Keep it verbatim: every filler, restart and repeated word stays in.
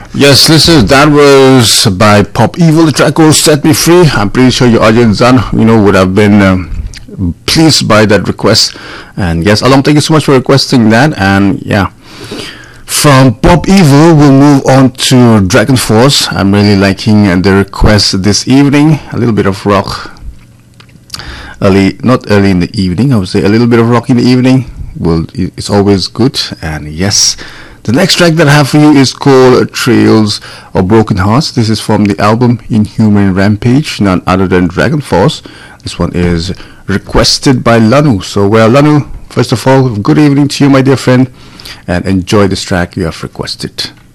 Yes, listen, that was by Pop Evil. The track called Set Me Free. I'm pretty sure your audience, Zan, you know, would have been um, pleased by that request. And yes, Along, thank you so much for requesting that. And yeah, from Pop Evil, we'll move on to Dragon Force. I'm really liking uh, the request this evening. A little bit of rock. Early, not early in the evening, I would say a little bit of rock in the evening. Well, it's always good. And yes, the next track that I have for you is called Trails of Broken Hearts. This is from the album Inhuman Rampage, none other than Dragon Force. This one is requested by Lanu. So, well, Lanu, first of all, good evening to you, my dear friend, and enjoy this track you have requested.